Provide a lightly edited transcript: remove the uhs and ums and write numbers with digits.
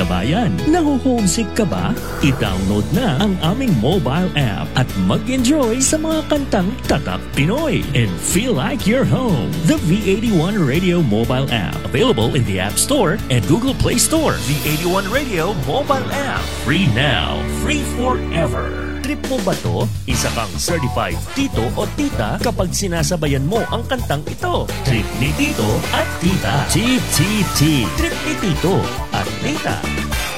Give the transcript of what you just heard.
kabayan. Naho-homesick ka ba? I-download na ang aming mobile app at mag-enjoy sa mga kantang Tatak Pinoy and feel like you're home. The V81 Radio mobile app, available in the App Store and Google Play Store. V81 Radio mobile app, free now, free forever. Trip mo ba to? Isa kang certified tito o tita kapag sinasabayan mo ang kantang ito. Trip ni tito at tita. TTT. Trip ni tito at tita.